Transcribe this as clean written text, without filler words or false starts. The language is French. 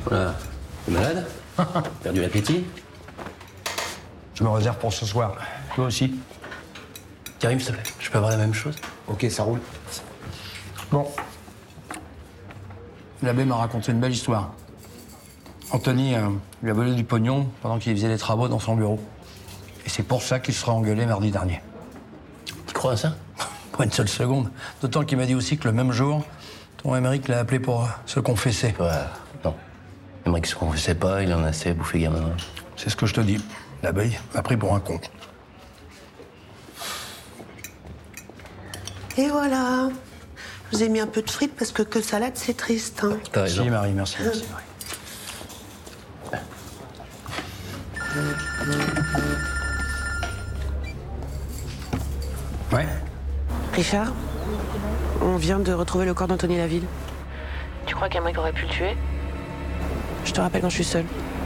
Voilà. T'es malade? Perdu l'appétit? Je me réserve pour ce soir. Toi aussi? Karim, s'il te plaît, je peux avoir la même chose? Ok, ça roule. Bon. L'abbé m'a raconté une belle histoire. Anthony lui a volé du pognon pendant qu'il faisait les travaux dans son bureau. Et c'est pour ça qu'il sera engueulé mardi dernier. Tu crois à ça? Pas une seule seconde. D'autant qu'il m'a dit aussi que le même jour, ton Émeric l'a appelé pour se confesser. Ouais, non. J'aimerais qu'il se confessait pas, il en a assez à bouffer gamin. C'est ce que je te dis. L'abeille m'a pris pour un con. Et voilà. Je vous ai mis un peu de frites parce que salade, c'est triste. Hein. T'as raison. Si, Marie, merci, merci, Marie. Ouais. Richard, on vient de retrouver le corps d'Anthony Laville. Tu crois qu'Emeric aurait pu le tuer? Je te rappelle quand je suis seule.